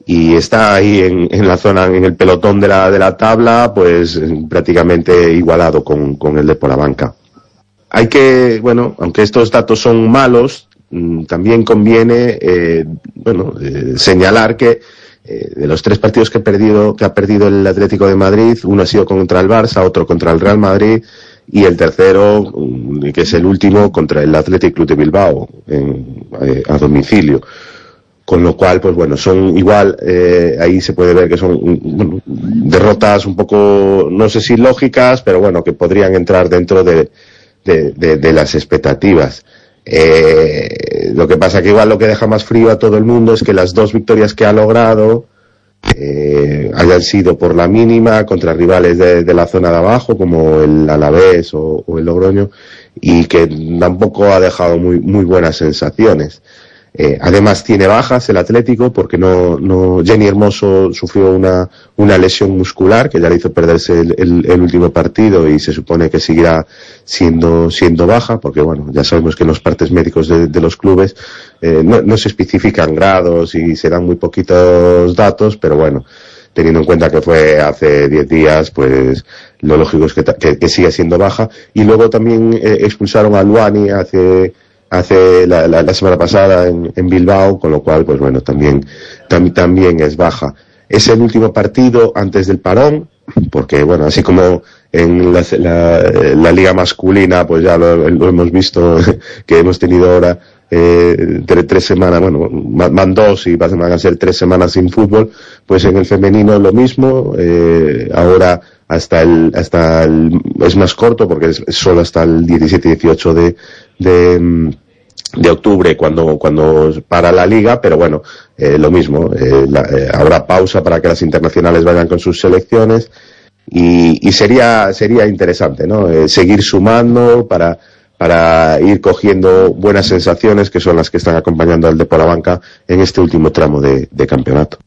y está ahí en la zona, en el pelotón de la tabla, pues prácticamente igualado con el de Porabanca. Hay que, bueno, aunque estos datos son malos, también conviene señalar que de los 3 partidos que ha perdido el Atlético de Madrid, uno ha sido contra el Barça, otro contra el Real Madrid y el tercero, que es el último, contra el Athletic Club de Bilbao a domicilio. Con lo cual, pues bueno, son igual, ahí se puede ver que son derrotas un poco, no sé si lógicas, pero bueno, que podrían entrar dentro de las expectativas. Lo que pasa que igual lo que deja más frío a todo el mundo es que las 2 victorias que ha logrado hayan sido por la mínima contra rivales de la zona de abajo, como el Alavés o el Logroño, y que tampoco ha dejado muy buenas sensaciones. Además tiene bajas el Atlético, porque no Jenny Hermoso sufrió una lesión muscular que ya le hizo perderse el último partido, y se supone que seguirá siendo baja, porque bueno, ya sabemos que en los partes médicos de los clubes no se especifican grados y se dan muy poquitos datos, pero bueno, teniendo en cuenta que fue hace 10 días, pues lo lógico es que siga siendo baja. Y luego también expulsaron a Luani hace la semana pasada en Bilbao, con lo cual, pues bueno, también es baja. Es el último partido antes del parón, porque bueno, así como en la liga masculina, pues ya lo hemos visto, que hemos tenido ahora 3 semanas, bueno, van 2 y van a ser 3 semanas sin fútbol, pues en el femenino lo mismo, ahora hasta el es más corto, porque es solo hasta el 17 y 18 de octubre cuando para la liga, pero bueno, lo mismo, habrá pausa para que las internacionales vayan con sus selecciones, y sería interesante, ¿no? Seguir sumando para ir cogiendo buenas sensaciones, que son las que están acompañando al de Porabanca en este último tramo de campeonato.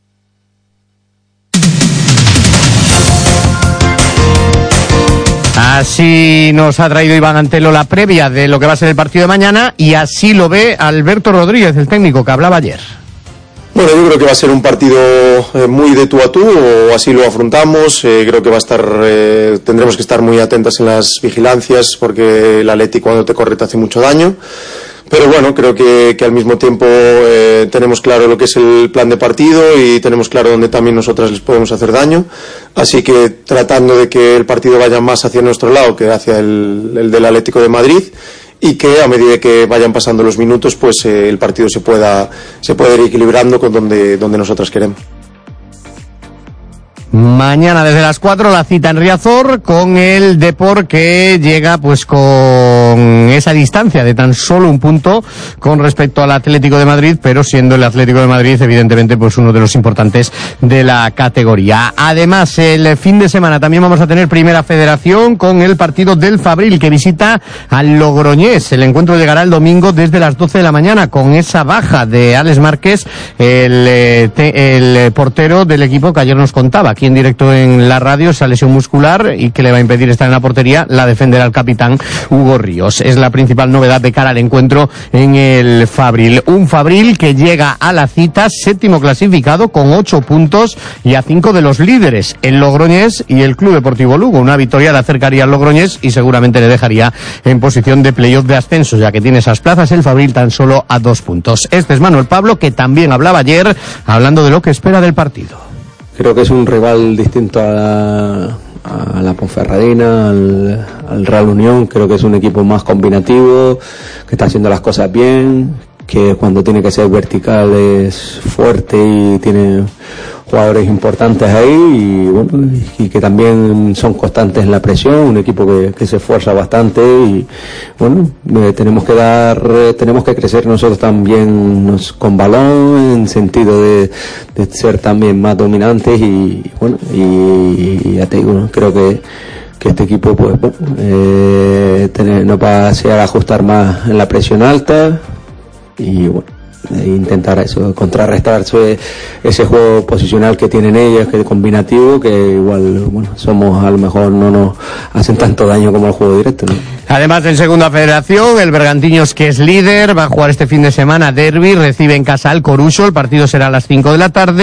Así nos ha traído Iván Antelo la previa de lo que va a ser el partido de mañana, y así lo ve Alberto Rodríguez, el técnico que hablaba ayer. Bueno, yo creo que va a ser un partido muy de tú a tú, o así lo afrontamos. Creo que va a estar, tendremos que estar muy atentas en las vigilancias, porque el Atleti cuando te corre te hace mucho daño. Pero bueno, creo que al mismo tiempo tenemos claro lo que es el plan de partido, y tenemos claro dónde también nosotras les podemos hacer daño. Así que tratando de que el partido vaya más hacia nuestro lado que hacia el del Atlético de Madrid, y que a medida que vayan pasando los minutos, pues el partido se pueda ir equilibrando con donde nosotras queremos. Mañana desde las 4 la cita en Riazor con el Depor, que llega pues con esa distancia de tan solo un punto con respecto al Atlético de Madrid, pero siendo el Atlético de Madrid evidentemente pues uno de los importantes de la categoría. Además, el fin de semana también vamos a tener Primera Federación con el partido del Fabril, que visita al Logroñés. El encuentro llegará el domingo desde las 12 de la mañana con esa baja de Alex Márquez, el portero del equipo que ayer nos contaba aquí en directo en la radio, esa lesión muscular y que le va a impedir estar en la portería. La defenderá el capitán Hugo Ríos. Es la principal novedad de cara al encuentro en el Fabril. Un Fabril que llega a la cita séptimo clasificado con 8 puntos y a 5 de los líderes, el Logroñés y el Club Deportivo Lugo. Una victoria le acercaría al Logroñés y seguramente le dejaría en posición de playoff de ascenso, ya que tiene esas plazas el Fabril tan solo a 2 puntos. Este es Manuel Pablo, que también hablaba ayer, hablando de lo que espera del partido. Creo que es un rival distinto a la Ponferradina, al Real Unión. Creo que es un equipo más combinativo, que está haciendo las cosas bien, que cuando tiene que ser vertical es fuerte y tiene jugadores importantes ahí, y bueno, y que también son constantes en la presión. Un equipo que se esfuerza bastante, y bueno, tenemos que crecer nosotros también con balón, en sentido de ser también más dominantes, y bueno, y ya te digo, creo que este equipo pues nos va a hacer ajustar más en la presión alta, y bueno, intentar eso, contrarrestar ese juego posicional que tienen ellos, que es combinativo, que igual, bueno, somos, a lo mejor no nos hacen tanto daño como el juego directo, ¿no? Además, en Segunda Federación, el Bergantiños, que es líder, va a jugar este fin de semana derbi, recibe en casa al Coruso. El partido será a las 5 de la tarde.